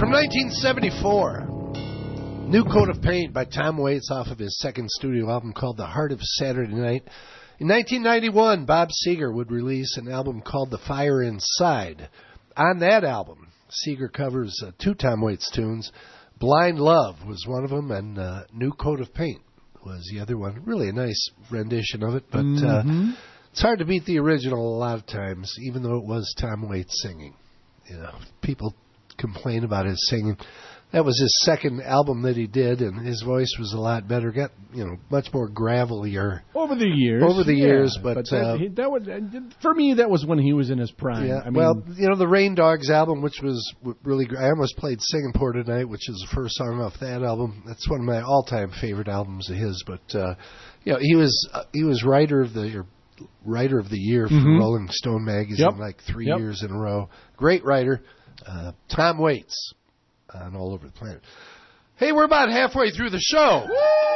From 1974, New Coat of Paint by Tom Waits off of his second studio album called The Heart of Saturday Night. In 1991, Bob Seger would release an album called The Fire Inside. On that album, Seger covers two Tom Waits tunes. Blind Love was one of them, and New Coat of Paint was the other one. Really a nice rendition of it, but it's hard to beat the original a lot of times, even though it was Tom Waits singing. You know, people complain about his singing. That was his second album that he did, and his voice was a lot better. Got, you know, much more gravelier over the years. But that was, for me, that was when he was in his prime. Yeah, well, you know, the Rain Dogs album, which was really great. I almost played Singapore Tonight, which is the first song off that album. That's one of my all-time favorite albums of his. But you know, he was writer of the year for Rolling Stone magazine, like 3 years in a row. Great writer, Tom Waits. On All Over the Planet. Hey, we're about halfway through the show.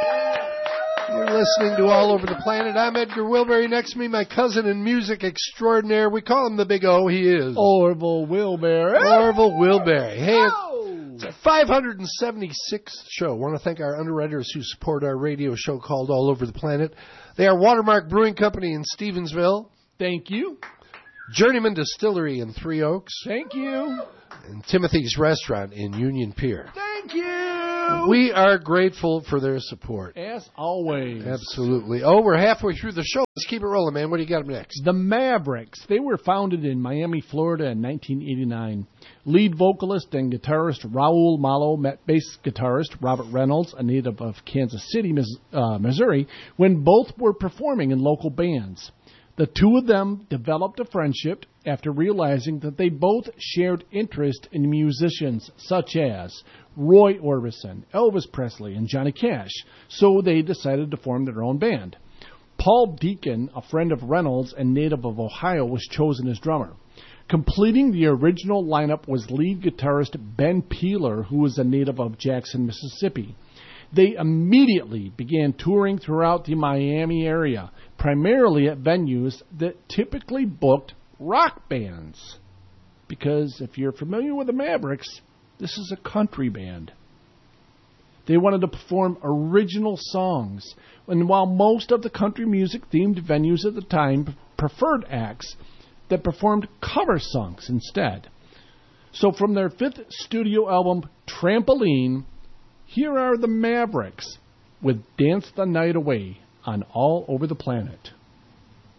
You're listening to All Over the Planet. I'm Edgar Wilbury. Next to me, my cousin and music extraordinaire. We call him the Big O. He is Orville Wilbury. Orville Wilbury. Hey, it's our 576th show. I want to thank our underwriters who support our radio show called All Over the Planet. They are Watermark Brewing Company in Stevensville. Thank you. Journeyman Distillery in Three Oaks. Thank you. And Timothy's Restaurant in Union Pier. Thank you. We are grateful for their support. As always. Absolutely. Oh, we're halfway through the show. Let's keep it rolling, man. What do you got up next? The Mavericks. They were founded in Miami, Florida in 1989. Lead vocalist and guitarist Raul Malo met bass guitarist Robert Reynolds, a native of Kansas City, Missouri, when both were performing in local bands. The two of them developed a friendship after realizing that they both shared interest in musicians such as Roy Orbison, Elvis Presley, and Johnny Cash, so they decided to form their own band. Paul Deacon, a friend of Reynolds and native of Ohio, was chosen as drummer. Completing the original lineup was lead guitarist Ben Peeler, who was a native of Jackson, Mississippi. They immediately began touring throughout the Miami area, primarily at venues that typically booked rock bands. Because if you're familiar with the Mavericks, this is a country band. They wanted to perform original songs, and while most of the country music-themed venues at the time preferred acts that performed cover songs instead. So from their fifth studio album, Trampoline, here are the Mavericks with Dance the Night Away on All Over the Planet.